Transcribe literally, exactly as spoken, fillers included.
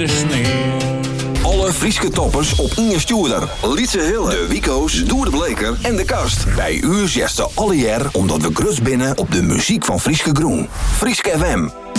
de sneeuw. Alle Frieske toppers op Inge Stuurder, Lietse Hille, de Wico's, Doer de Bleker en de Kast. Bij u zesde alle jaar omdat we grus binnen op de muziek van Frieske Groen. Frieske F M.